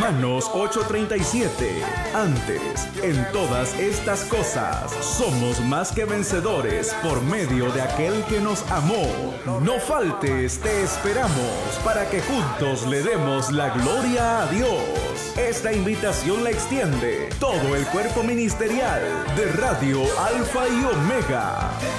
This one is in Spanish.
Romanos 8:37. Antes, en todas estas cosas, somos más que vencedores por medio de aquel que nos amó. No faltes, te esperamos para que juntos le demos la gloria a Dios. Esta invitación la extiende todo el cuerpo ministerial de Radio Alfa y Omega.